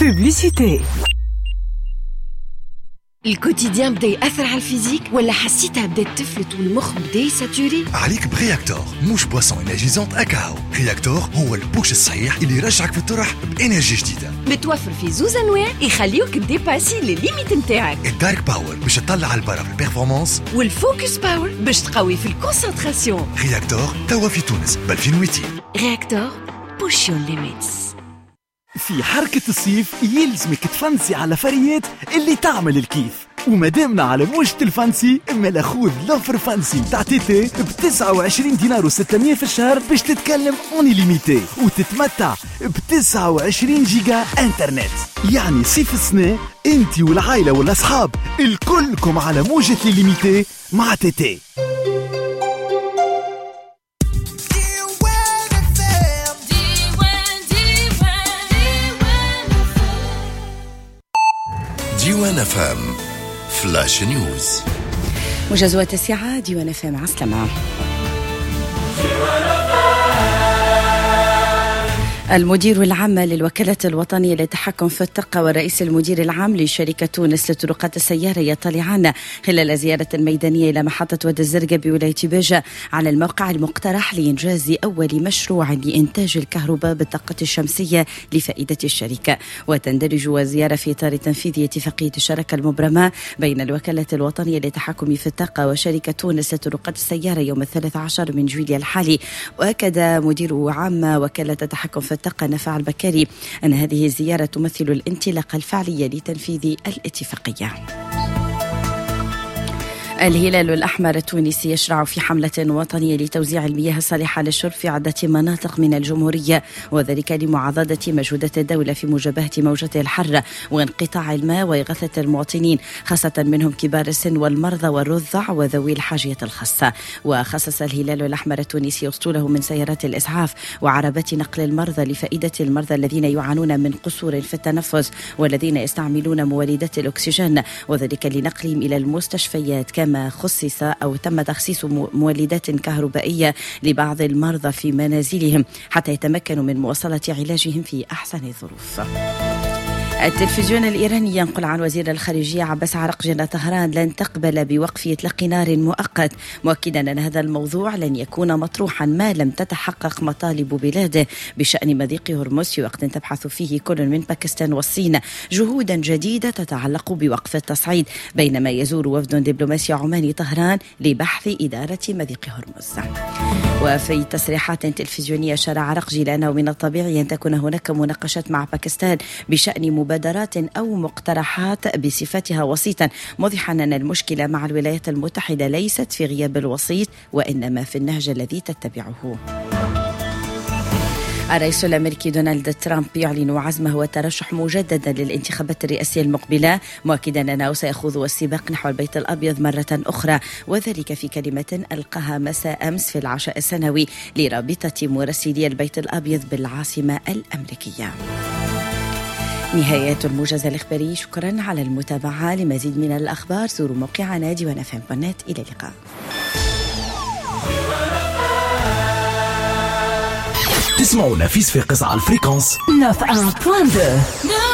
Publicité. الكوتيديان بدا يأثر على الفيزيك ولا حسيتها بدات تفلت والمخ بدا يساتوري؟ عليك برياكتور، مش بواسون انرجيزونت اكاو. رياكتور هو البوش الصحيح اللي يرجعك في الطرح بانرجي جديده، متوفر في زوز انواع يخليوك ديباسي للليميت نتاعك. الدارك باور باش تطلع البرا في البيرفورمانس، والفوكس باور باش تقوي في الكونسنتراسيون. رياكتور توا في تونس ب 2200. رياكتور بوش يور ليميتس. في حركة الصيف يلزمك تفنسي على فريات اللي تعمل الكيف، ومادامنا على موجة الفانسي اما خذ لوفر فانسي بتاع تيتي ب 29 دينار و600 في الشهر باش تتكلم اوني ليميتي وتتمتع ب 29 جيجا انترنت. يعني صيف السنة انتي والعائلة والاصحاب الكلكم على موجة ليميتي مع تيتي. ديوان افام فلاش نيوز. مجازوات الساعة ديوان افام عسلامة. المدير العام للوكالة الوطنية للتحكم في الطاقة ورئيس المدير العام لشركة تونس لطرقات السيارة يطلعان خلال زيارة ميدانية إلى محطة واد الزرقاء بولاية باجة على الموقع المقترح لإنجاز أول مشروع لإنتاج الكهرباء بالطاقة الشمسية لفائدة الشركة. وتندرج الزيارة في إطار تنفيذ اتفاقية الشراكة المبرمة بين الوكالة الوطنية للتحكم في الطاقة وشركة تونس لطرقات السيارة يوم 13 من جويلية الحالي. وأكد مدير عام وكالة التحكم في الطاقة نفع البكاري أن هذه الزيارة تمثل الانطلاقة الفعلية لتنفيذ الاتفاقية. الهلال الأحمر التونسي يشرع في حملة وطنية لتوزيع المياه الصالحة للشرب في عدة مناطق من الجمهورية، وذلك لمعاضدة مجهودات الدولة في مواجهة موجة الحر وانقطاع الماء وإغاثة المواطنين خاصة منهم كبار السن والمرضى والرضع وذوي الحاجية الخاصة. وخصص الهلال الأحمر التونسي أسطوله من سيارات الإسعاف وعربات نقل المرضى لفائدة المرضى الذين يعانون من قصور في التنفس والذين يستعملون مولدات الأكسجين، وذلك لنقلهم إلى المستشفيات. كما خصص أو تم تخصيص مولدات كهربائية لبعض المرضى في منازلهم حتى يتمكنوا من مواصلة علاجهم في أحسن الظروف. التلفزيون الإيراني ينقل عن وزير الخارجية عباس عراقجي أن طهران لن تقبل بوقف إطلاق نار مؤقت، مؤكدا أن هذا الموضوع لن يكون مطروحا ما لم تتحقق مطالب بلاده بشأن مضيق هرمز، في وقت تبحث فيه كل من باكستان والصين جهودا جديدة تتعلق بوقف التصعيد، بينما يزور وفد دبلوماسي عماني طهران لبحث إدارة مضيق هرمز. وفي تصريحات تلفزيونية شار عراقجي لأنه من الطبيعي أن تكون هناك مناقشات مع باكستان بشأن مبادرات أو مقترحات بصفتها وسيطا، موضحا أن المشكلة مع الولايات المتحدة ليست في غياب الوسيط وإنما في النهج الذي تتبعه. الرئيس الأمريكي دونالد ترامب يعلن عزمه والترشح مجددا للانتخابات الرئاسية المقبلة، مؤكدا أنه سيخوض السباق نحو البيت الأبيض مرة أخرى، وذلك في كلمة ألقاها مساء أمس في العشاء السنوي لرابطة مراسلي البيت الأبيض بالعاصمة الأمريكية. نهاية الموجز الإخباري، شكرا على المتابعة. لمزيد من الأخبار زوروا موقعنا diwanfm.net. إلى اللقاء. تسمعوا نفيس في قصة على الفريكونس 91.2.